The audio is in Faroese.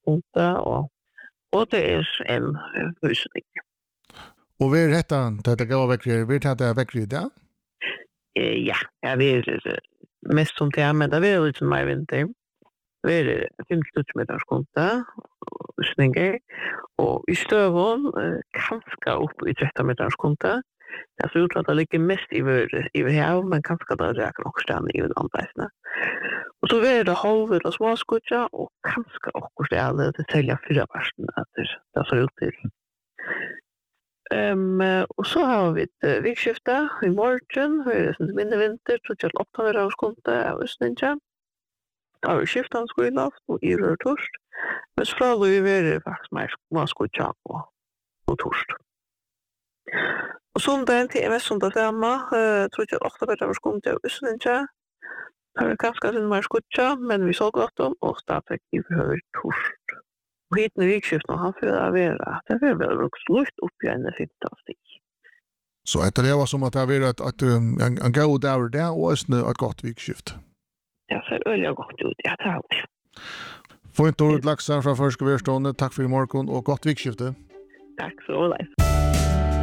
skunta och det är en husning. Och vi är detta går väckre, vi tar det väckre där. Ja, vi är mest som det men det är lite mer vinter. Vi är 50 meters skunta husningar och I stövon kanske upp I 13 meters skunta. Jag ser ut att det ligger mest i hav, men kanske det räcker också stan I landplatserna. Och så är det halv eller småskutja och kanske också det till sälja fyra versen att det ser ut till. Och så har vi ett vikskifte I morgon, det är mindre vinter, så till 8 meter skunta av Östninja. Det har vi skiftat skoilaft och I rör torst. Men så frågar vi är det faktiskt mer småskutja och torst. Och sondagen till mest sondag samma, tror jag 8 meter skunta av Östninja. Det är ganska sin mer skutja, men vi såg gott dem och stadig I behöver torst. Och hit när vikskiften han för att vara, det är väl också luft upp I en 15 stig. Så det var som att det har varit en god dag där och ett gott vikskift. Ja, så öliga gott ut, ja, det har vi. Får inte ordet laxar från förska verstående. Tack för I morgon och gott vikskifte. Tack så mycket.